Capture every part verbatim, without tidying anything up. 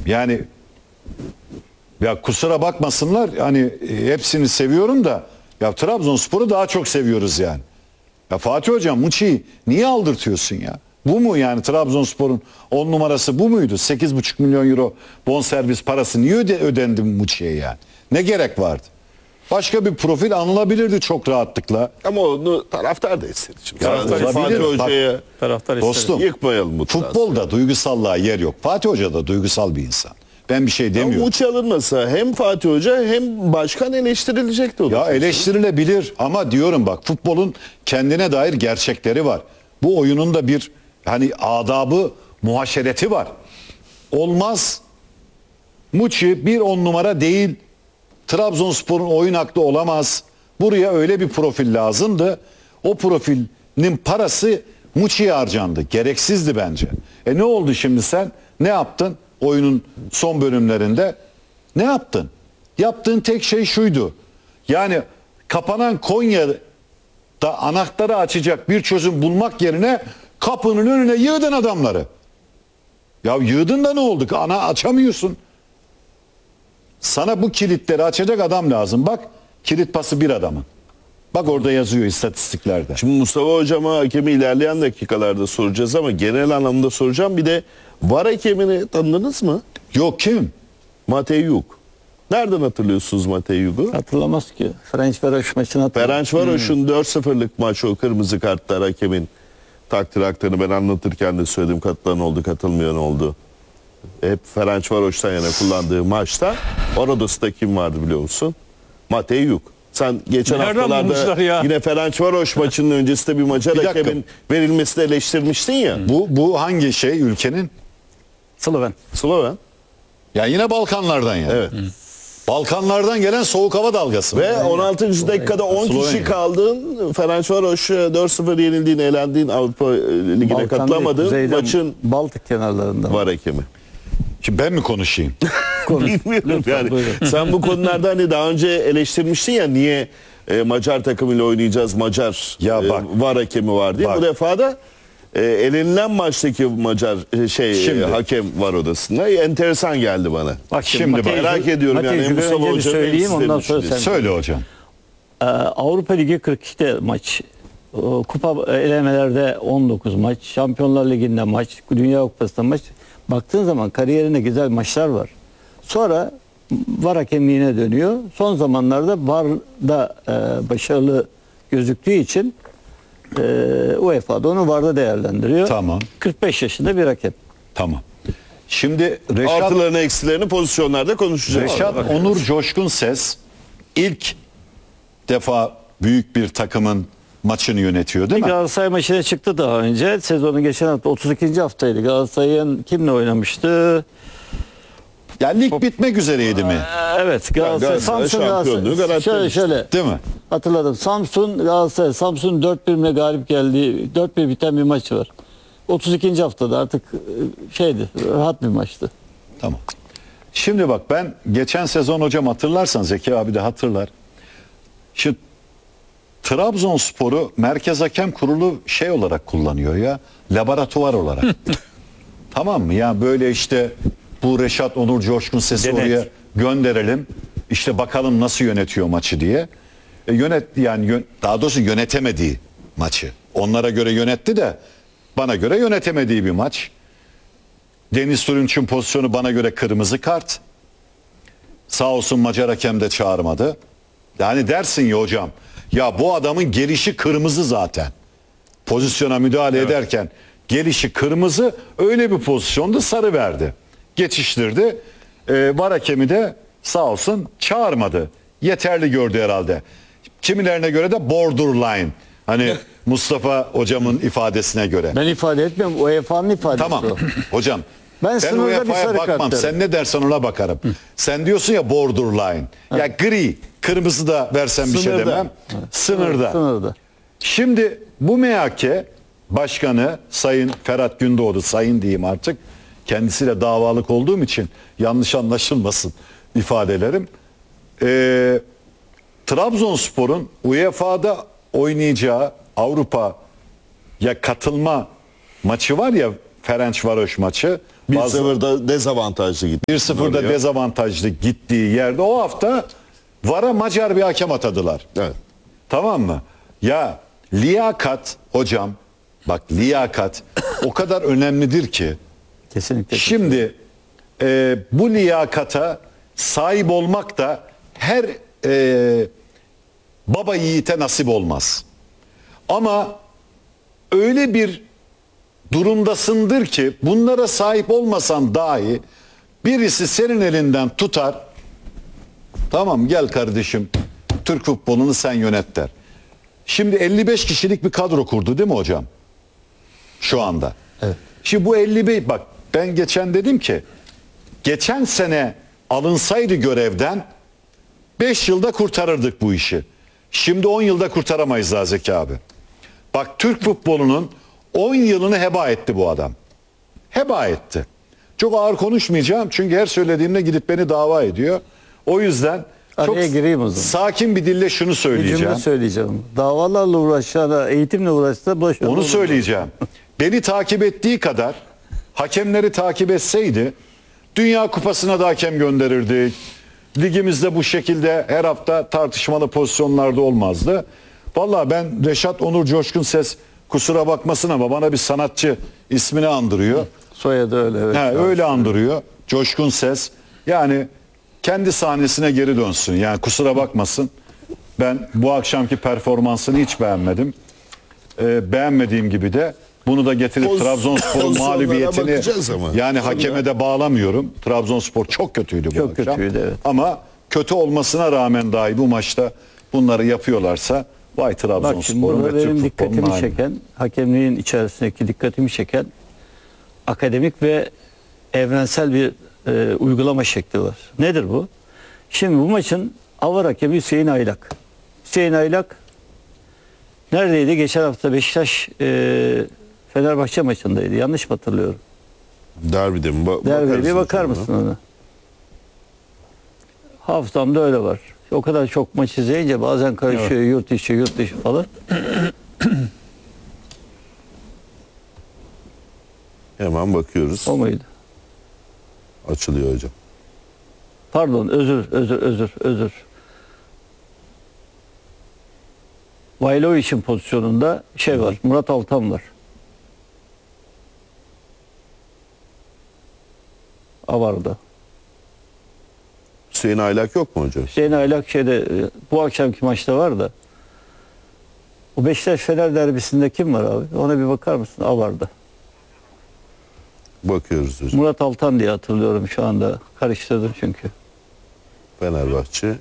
Yani ya kusura bakmasınlar hani e, hepsini seviyorum da ya Trabzonspor'u daha çok seviyoruz yani. Ya Fatih Hocam Muçi'yi niye aldırtıyorsun ya? Bu mu yani Trabzonspor'un on numarası bu muydu? sekiz buçuk milyon euro bonservis parası niye öde ödendi Muçi'ye yani? Ne gerek vardı? Başka bir profil anılabilirdi çok rahatlıkla. Ama onu taraftar da istedi. Şimdi Taraftar Fatih istedi. Hoca'ya Taraftar Dostum yıkmayalım bu futbolda duygusallığa yer yok. Fatih Hoca da duygusal bir insan. Ben bir şey demiyorum. Muçi alınmasa hem Fatih Hoca hem başkan eleştirilecekti o da. Ya eleştirilebilir ama diyorum bak futbolun kendine dair gerçekleri var. Bu oyunun da bir hani adabı, muhaşereti var. Olmaz. Muçi bir on numara değil. Trabzonspor'un oyun aklı olamaz. Buraya öyle bir profil lazımdı. O profilin parası Muçi'ye harcandı. Gereksizdi bence. E ne oldu şimdi sen? Ne yaptın? Oyunun son bölümlerinde ne yaptın? Yaptığın tek şey şuydu. Yani kapanan Konya'da anahtarı açacak bir çözüm bulmak yerine kapının önüne yığdın adamları. Ya yığdın da ne oldu? Ana açamıyorsun. Sana bu kilitleri açacak adam lazım. Bak kilit pası bir adamın. Bak orada yazıyor istatistiklerde. Şimdi Mustafa Hocama hakemi ilerleyen dakikalarda soracağız ama genel anlamda soracağım. Bir de VAR hakemini tanıdınız mı? Yok kim? Matej Yuk. Nereden hatırlıyorsunuz Matej Yuk'u? Hatırlamaz ki. Ferencvaroş maçını hatırlamaz. Ferencvaros'un dört sıfırlık maç o kırmızı kartlar hakemin takdir haklarını ben anlatırken de söyledim. Katılan oldu, katılmayan oldu. Hep Ferencvaros'tan yana kullandığı maçta Orados'ta kim vardı biliyor musun? Matej Yuk. Sen geçen Nereden haftalarda bulmuşlar ya? yine Ferencvaros maçının öncesinde bir Macar Bir dakika. hakemin verilmesini eleştirmiştin ya. Bu bu hangi şey ülkenin? Sloven. Sloven. Ya yine Balkanlardan yani. Evet. Balkanlardan gelen soğuk hava dalgası. Ve on altıncı dakikada on kişi Slovenya. kaldığın, Ferencvaros dört sıfır yenildiğin, elendiğin, Avrupa Ligi'ne Balkan değil, katılamadığın kuzeyden, maçın Baltık kenarlarında. VAR hakemi. Şimdi ben mi konuşayım? Bilmiyorum Lütfen, yani. buyurun. Sen bu konularda hani daha önce eleştirmiştin ya niye e, Macar takımıyla oynayacağız, Macar Ya e, bak. VAR hakemi var diye. Bak. Bu defa da e, elenilen maçtaki Macar e, şey Şimdi. e, hakem VAR odasında. E, enteresan geldi bana. Bak Şimdi Matej merak Yuk- ediyorum yani Matej hem Yuk'u Mustafa önce bir Hoca'nın hem söyleyeyim sizlerin ondan sonra sen. düşüncesi. Söyle hocam. Ee, Avrupa Ligi kırk ikide maç. O, Kupa elemelerde on dokuz maç. Şampiyonlar Ligi'nde maç. Dünya Kupası'nda maç. Baktığın zaman kariyerinde güzel maçlar var. Sonra VAR hakemliğine dönüyor. Son zamanlarda VAR'da e, başarılı gözüktüğü için e, UEFA'da onu VAR'da değerlendiriyor. Tamam. kırk beş yaşında bir hakem. Tamam. Şimdi Reşat, Artılarını eksilerini pozisyonlarda konuşacağız. Reşat Onur Coşkun Ses ilk defa büyük bir takımın maçını yönetiyor değil mi? Galatasaray maçına çıktı daha önce. Sezonun geçen hafta otuz ikinci haftaydı. Galatasaray'ın kimle oynamıştı? Ya lig bitmek üzereydi mi? Ee, Evet Galatasaray, Galatasaray Samsun şampiyonluğu Galatasaray. garantilemiş. Şöyle şöyle Değil mi? hatırladım. Samsun Galatasaray. Samsun dört birle galip geldi. dört bir biten bir maç var. otuz ikinci haftada artık e, şeydi. Rahat bir maçtı. Tamam. Şimdi bak ben geçen sezon hocam hatırlarsan Zeki abi de hatırlar. Şu Trabzonspor'u Merkez Hakem Kurulu şey olarak kullanıyor ya. Laboratuvar olarak. Tamam mı? Ya böyle işte bu Reşat Onur Coşkun Ses'i Denet. oraya gönderelim. İşte bakalım nasıl yönetiyor maçı diye. E yönet yani yön- daha doğrusu yönetemediği maçı. Onlara göre yönetti de bana göre yönetemediği bir maç. Deniz Türünç'ün pozisyonu bana göre kırmızı kart. Sağ olsun Macar hakem de çağırmadı. Yani dersin ya hocam ya bu adamın gelişi kırmızı zaten. Pozisyona müdahale ederken gelişi kırmızı, öyle bir pozisyonda sarı verdi. Geçiştirdi. Ee, VAR hakemi de sağ olsun çağırmadı. Yeterli gördü herhalde. Kimilerine göre de borderline. Hani Mustafa hocamın ifadesine göre. Ben ifade etmiyorum. UEFA'nın ifadesi Tamam o. hocam. Ben Ben sınırda bir UEFA'ya sarı bakmam. kart derim. Sen ne dersen ona bakarım. Sen diyorsun ya borderline. Ya gri, kırmızı da versen bir şey Sınırda. demem. Sınırda. Sınırda. Şimdi bu M H K Başkanı Sayın Ferhat Gündoğdu, sayın diyeyim artık. Kendisiyle davalık olduğum için yanlış anlaşılmasın ifadelerim. Ee, Trabzonspor'un UEFA'da oynayacağı Avrupa'ya katılma maçı var ya Ferencvaroş maçı. bir Bazı- sıfırda dezavantajlı gitti. bir sıfırda Oraya. dezavantajlı gittiği yerde o hafta V A R'a Macar bir hakem atadılar. Evet. Tamam mı? Ya liyakat hocam, bak liyakat o kadar önemlidir ki Kesinlikle. şimdi e, bu liyakata sahip olmak da her e, baba yiğite nasip olmaz. Ama öyle bir durumdasındır ki bunlara sahip olmasan dahi birisi senin elinden tutar. Tamam gel kardeşim Türk futbolunu sen yönet der. Şimdi elli beş kişilik bir kadro kurdu değil mi hocam? Şu anda. Evet. Şimdi bu elli beş bak ben geçen dedim ki geçen sene alınsaydı görevden beş yılda kurtarırdık bu işi. Şimdi on yılda kurtaramayız daha Zeki abi. Bak Türk futbolunun on yılını heba etti bu adam. Heba etti. Çok ağır konuşmayacağım çünkü her söylediğimde gidip beni dava ediyor. O yüzden çok Araya gireyim o zaman. sakin bir dille şunu Bir söyleyeceğim. cümle söyleyeceğim. Davalarla uğraşana, eğitimle uğraşsa başarılı Onu olur. söyleyeceğim. Beni takip ettiği kadar hakemleri takip etseydi Dünya Kupası'na da hakem gönderirdik. Ligimizde bu şekilde her hafta tartışmalı pozisyonlarda olmazdı. Vallahi ben Reşat Onur Coşkun Ses kusura bakmasın ama bana bir sanatçı ismini andırıyor. Soyadı öyle. Evet. Ha, öyle andırıyor. Coşkun Ses. Yani kendi sahnesine geri dönsün. Yani kusura bakmasın. Ben bu akşamki performansını hiç beğenmedim. Ee, beğenmediğim gibi de bunu da getirip Poz- Trabzonspor'un pozisyonlara mağlubiyetini bakacağız ama. yani hakeme de bağlamıyorum. Trabzonspor çok kötüydü bu Çok akşam. kötüydü, evet. Ama kötü olmasına rağmen dahi bu maçta bunları yapıyorlarsa vay Bak şimdi Trabzonspor burada ve Türk benim futbolunun dikkatimi hali. çeken, hakemliğin içerisindeki dikkatimi çeken akademik ve evrensel bir e, uygulama şekli var. Nedir bu? Şimdi bu maçın avar hakemi Hüseyin Aylak. Hüseyin Aylak neredeydi? Geçen hafta Beşiktaş e, Fenerbahçe maçındaydı. Yanlış mı hatırlıyorum? Derbide mi? Ba- Derbeye bakarız bir bakar hocam mısın ona? Hafızamda öyle var. O kadar çok maç izleyince bazen karışıyor yurt içi yurt dışı falan. Hemen bakıyoruz. O muydu? Açılıyor hocam. Pardon özür özür özür özür. Vailovic'in pozisyonunda şey var. Murat Altan var. Avar'da. Hüseyin Aylak yok mu hocam? Hüseyin Aylak şeyde e, bu akşamki maçta var da. O Beşiktaş Fener derbisinde kim var abi? Ona bir bakar mısın? Avar'da. Bakıyoruz hocam. Murat Altan diye hatırlıyorum şu anda. Karıştırdım çünkü. Fenerbahçe.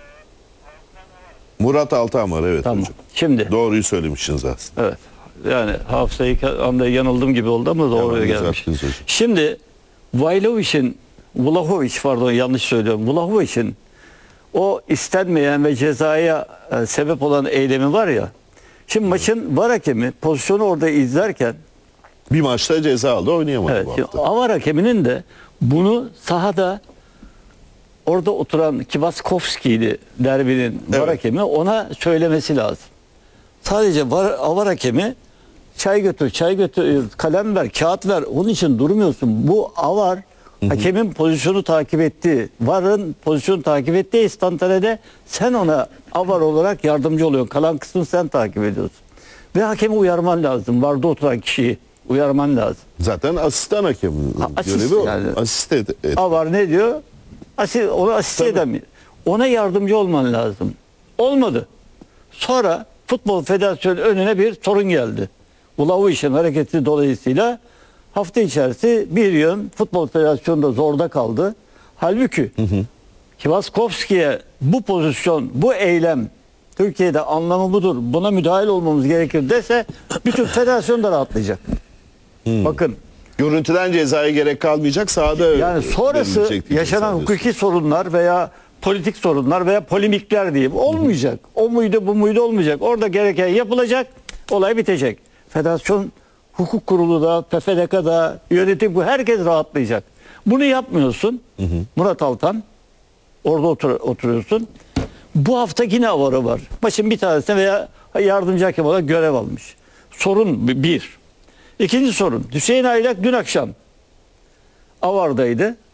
Murat Altan var evet Tamam. hocam. Şimdi Doğruyu söylemişsiniz aslında. evet. Yani hafızayı anda yanıldım gibi oldu ama doğruya Hemen gelmiş. düzelttiniz hocam. Şimdi Vailovic'in Vlahovic pardon yanlış söylüyorum. Vlahovic'in o istenmeyen ve cezaya e, sebep olan eylemi var ya. Şimdi maçın var hakemi pozisyonu orada izlerken Bir maçta ceza aldı oynayamadı evet, bu şimdi hafta. avar hakeminin de bunu sahada orada oturan Kivaskovski'ydi derbinin var Evet. hakemi ona söylemesi lazım. Sadece var, avar hakemi çay götür, çay götür, kalem ver, kağıt ver. Onun için durmuyorsun. Bu avar hakemin pozisyonu takip etti. Varın pozisyonu takip ettiği istantanede sen ona avar olarak yardımcı oluyorsun. Kalan kısmını sen takip ediyorsun. Ve hakemi uyarman lazım. Varda oturan kişiyi uyarman lazım. Zaten asistan hakemin Ha, asist görevi o. yani. Asist et, et. Avar ne diyor? Asi, onu asist edemiyor. Ona yardımcı olman lazım. Olmadı. Sonra Futbol Federasyonu önüne bir sorun geldi. Vlahovic'in hareketi dolayısıyla hafta içerisi bir yön Futbol Federasyonu da zorda kaldı. Halbuki Kivaskovski'ye bu pozisyon, bu eylem Türkiye'de anlamı budur. Buna müdahil olmamız gerekir dese bütün federasyon da rahatlayacak. Bakın Görüntüden cezaya gerek kalmayacak sahada yani sonrası verilecek diye yaşanan zannediyorsun. hukuki sorunlar veya politik sorunlar veya polemikler diyeyim olmayacak. O muydu bu muydu olmayacak. Orada gereken yapılacak, olay bitecek. Federasyon Hukuk Kurulu da, P F D K'da, yönetim bu herkes rahatlayacak. Bunu yapmıyorsun. Murat Altan orada otur, oturuyorsun. Bu hafta yine avarı var. Maçın bir tanesine veya yardımcı hakem olarak görev almış. Sorun bir. İkinci sorun. Hüseyin Aylak dün akşam Avar'daydı.